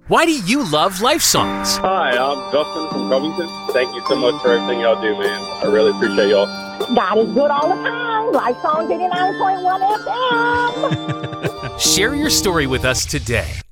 Why do you love Life Songs? Hi, I'm Justin from Covington. Thank you so much for everything y'all do, man. I really appreciate y'all. God is good all the time. Life Song 89.1 FM. Share your story with us today.